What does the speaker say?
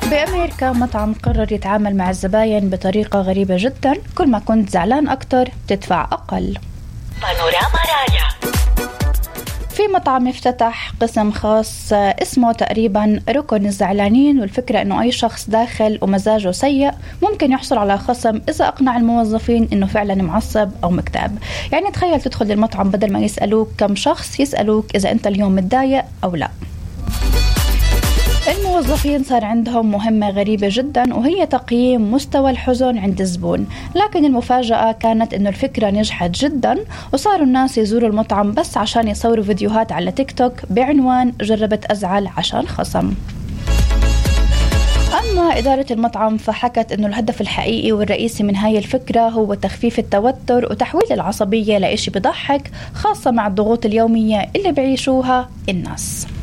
بأمريكا مطعم قرر يتعامل مع الزباين بطريقة غريبة جدا. كل ما كنت زعلان أكتر تدفع أقل. بانوراما رايا. في مطعم افتتح قسم خاص اسمه تقريبا ركن الزعلانين، والفكرة انه اي شخص داخل ومزاجه سيء ممكن يحصل على خصم اذا اقنع الموظفين انه فعلا معصب او مكتئب. يعني تخيل تدخل للمطعم بدل ما يسألوك كم شخص يسألوك اذا انت اليوم متضايق او لا. الموظفين صار عندهم مهمة غريبة جدا، وهي تقييم مستوى الحزن عند الزبون. لكن المفاجأة كانت انه الفكرة نجحت جدا، وصاروا الناس يزوروا المطعم بس عشان يصوروا فيديوهات على تيك توك بعنوان جربت أزعل عشان خصم. أما إدارة المطعم فحكت أنه الهدف الحقيقي والرئيسي من هاي الفكرة هو تخفيف التوتر وتحويل العصبية لإشي بضحك، خاصة مع الضغوط اليومية اللي بعيشوها الناس.